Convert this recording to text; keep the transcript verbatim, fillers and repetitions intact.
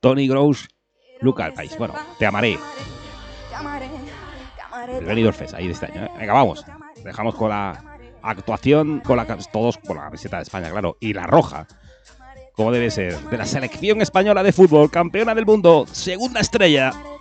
Tony Gross, Luca del País. Bueno, te amaré. El Benidorm Fest, ahí de este año. ¿eh? Venga, vamos. Dejamos con la actuación, con la todos con la camiseta de España, claro, y la roja, como debe ser, de la selección española de fútbol, campeona del mundo, segunda estrella.